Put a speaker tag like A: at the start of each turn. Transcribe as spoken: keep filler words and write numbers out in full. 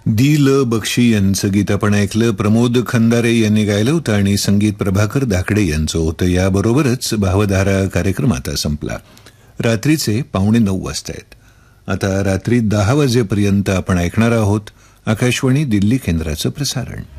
A: दी ल बक्षी यांचं गीत आपण ऐकलं. प्रमोद खंदारे यांनी गायलं होतं आणि संगीत प्रभाकर धाकडे यांचं होतं. याबरोबरच भावधारा कार्यक्रम आता संपला. रात्रीचे पावणे नऊ वाजता आहेत. आता रात्री दहा वाजेपर्यंत आपण ऐकणार आहोत आकाशवाणी दिल्ली केंद्राचं प्रसारण.